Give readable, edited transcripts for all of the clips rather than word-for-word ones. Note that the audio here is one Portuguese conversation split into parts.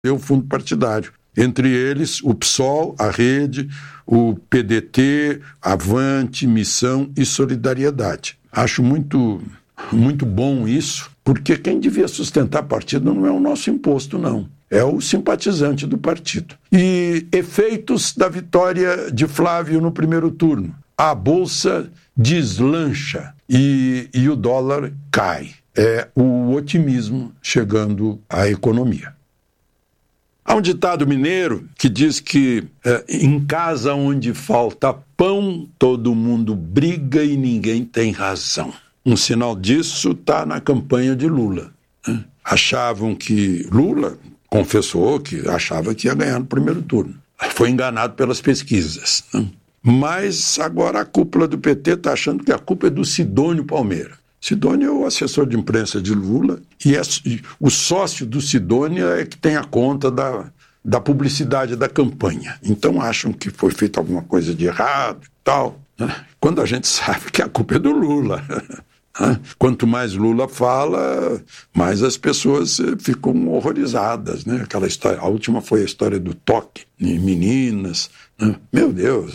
o fundo partidário. Entre eles, o PSOL, a Rede, o PDT, Avante, Missão e Solidariedade. Acho muito bom isso, porque quem devia sustentar partido não é o nosso imposto, não. É o simpatizante do partido. E efeitos da vitória de Flávio no primeiro turno. A Bolsa deslancha e o dólar cai. É o otimismo chegando à economia. Há um ditado mineiro que diz que em casa onde falta pão, todo mundo briga e ninguém tem razão. Um sinal disso está na campanha de Lula. Achavam que Lula confessou que achava que ia ganhar no primeiro turno. Foi enganado pelas pesquisas. Mas agora a cúpula do PT está achando que a culpa é do Sidônio Palmeira. Sidônio é o assessor de imprensa de Lula e o sócio do Sidônio é que tem a conta da publicidade da campanha. Então acham que foi feita alguma coisa de errado e tal, né? Quando a gente sabe que a culpa é do Lula. Quanto mais Lula fala, mais as pessoas ficam horrorizadas, né? Aquela história, a última foi a história do toque em meninas, né? Meu Deus,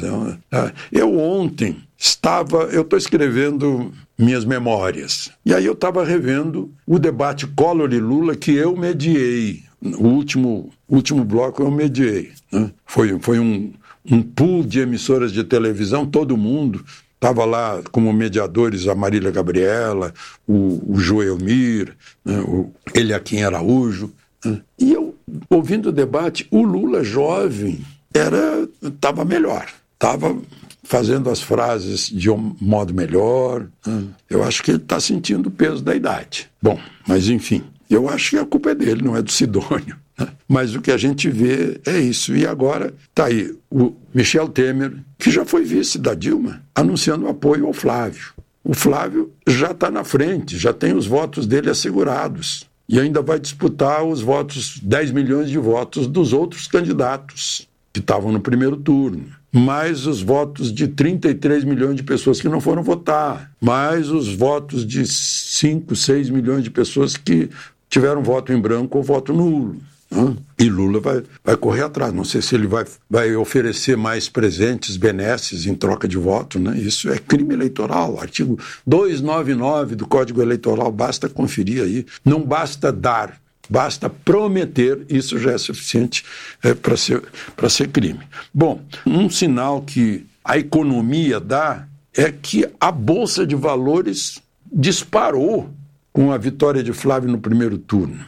eu ontem eu estou escrevendo minhas memórias, e aí eu estava revendo o debate Collor e Lula que eu mediei, o último bloco eu mediei, né? Foi um pool de emissoras de televisão, todo mundo. Estava lá como mediadores a Marília Gabriela, o Joelmir, né, o Eliakim Araújo. Né, e eu, ouvindo o debate, o Lula jovem estava melhor, estava fazendo as frases de um modo melhor. Né, eu acho que ele está sentindo o peso da idade. Bom, mas enfim, eu acho que a culpa é dele, não é do Sidônio. Mas o que a gente vê é isso. E agora está aí o Michel Temer, que já foi vice da Dilma, anunciando apoio ao Flávio. O Flávio já está na frente, já tem os votos dele assegurados. E ainda vai disputar os votos, 10 milhões de votos dos outros candidatos que estavam no primeiro turno. Mais os votos de 33 milhões de pessoas que não foram votar. Mais os votos de 5, 6 milhões de pessoas que tiveram voto em branco ou voto nulo. E Lula vai correr atrás. Não sei se ele vai oferecer mais presentes, benesses em troca de voto, né? Isso é crime eleitoral, artigo 299 do Código Eleitoral, basta conferir aí. Não basta dar, basta prometer, isso já é suficiente para ser crime. Bom, um sinal que a economia dá é que a Bolsa de Valores disparou com a vitória de Flávio no primeiro turno.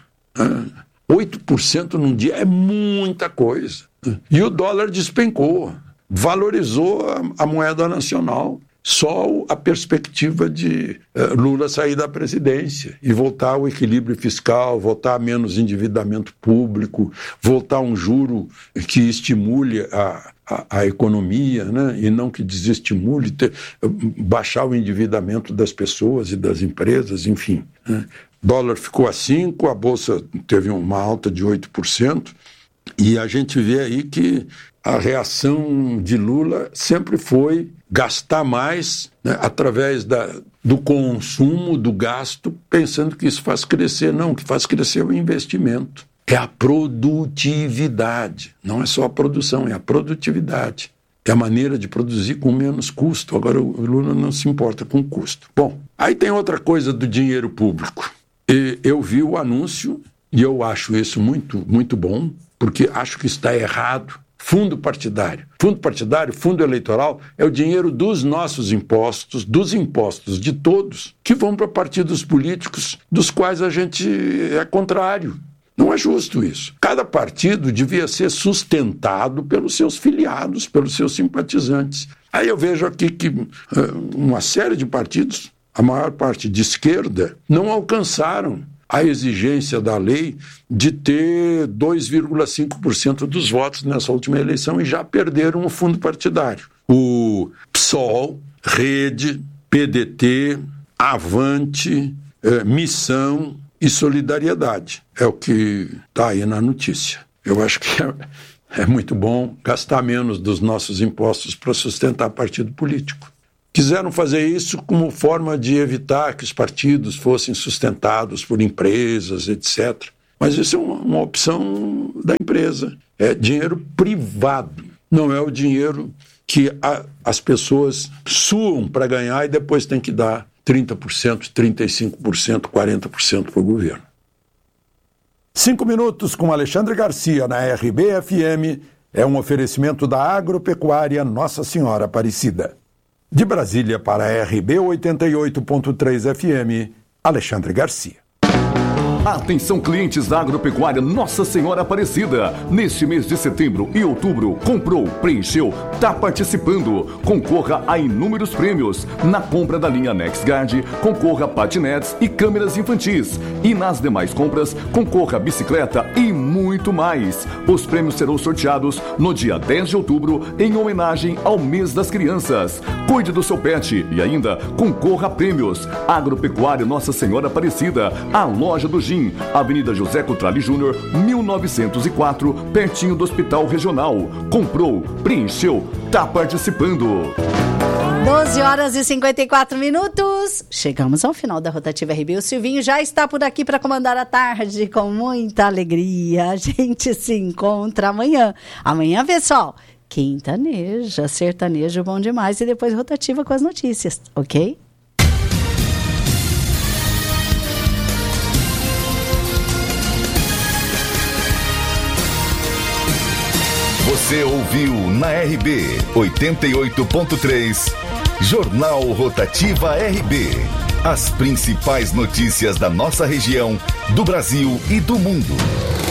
8% num dia é muita coisa. E o dólar despencou, valorizou a moeda nacional. Só a perspectiva de Lula sair da presidência e voltar ao equilíbrio fiscal, voltar a menos endividamento público, voltar a um juro que estimule a economia, né? E não que desestimule, baixar o endividamento das pessoas e das empresas, enfim, né? Dólar ficou a 5, a Bolsa teve uma alta de 8%, e a gente vê aí que a reação de Lula sempre foi gastar mais, né, através do consumo, do gasto, pensando que isso faz crescer. Não, o que faz crescer é o investimento. É a produtividade. Não é só a produção, é a produtividade. É a maneira de produzir com menos custo. Agora o Lula não se importa com custo. Bom, aí tem outra coisa do dinheiro público. Eu vi o anúncio e eu acho isso muito, muito bom, porque acho que está errado. Fundo partidário. Fundo partidário, fundo eleitoral, é o dinheiro dos nossos impostos, dos impostos de todos, que vão para partidos políticos dos quais a gente é contrário. Não é justo isso. Cada partido devia ser sustentado pelos seus filiados, pelos seus simpatizantes. Aí eu vejo aqui que uma série de partidos, a maior parte de esquerda, não alcançaram a exigência da lei de ter 2,5% dos votos nessa última eleição e já perderam o fundo partidário. O PSOL, Rede, PDT, Avante, Missão e Solidariedade. É o que está aí na notícia. Eu acho que é muito bom gastar menos dos nossos impostos para sustentar partido político. Quiseram fazer isso como forma de evitar que os partidos fossem sustentados por empresas, etc. Mas isso é uma opção da empresa. É dinheiro privado, não é o dinheiro que as pessoas suam para ganhar e depois tem que dar 30%, 35%, 40% para o governo. 5 minutos com Alexandre Garcia na RBFM é um oferecimento da Agropecuária Nossa Senhora Aparecida. De Brasília para a RB 88.3 FM, Alexandre Garcia. Atenção, clientes da Agropecuária Nossa Senhora Aparecida. Neste mês de setembro e outubro, comprou, preencheu, está participando. Concorra a inúmeros prêmios. Na compra da linha NexGuard, concorra a patinetes e câmeras infantis. E nas demais compras, concorra a bicicleta e muito mais. Os prêmios serão sorteados no dia 10 de outubro, em homenagem ao mês das crianças. Cuide do seu pet e ainda concorra a prêmios. Agropecuária Nossa Senhora Aparecida, a loja do Gin, Avenida José Cotrali Júnior, 1904, pertinho do Hospital Regional. Comprou, preencheu, tá participando. 12 horas e 54 minutos. Chegamos ao final da Rotativa RB. O Silvinho já está por aqui para comandar a tarde com muita alegria. A gente se encontra amanhã. Amanhã, pessoal, quintaneja, sertanejo bom demais e depois Rotativa com as notícias, ok? Você ouviu na RB 88.3, Jornal Rotativa RB. As principais notícias da nossa região, do Brasil e do mundo.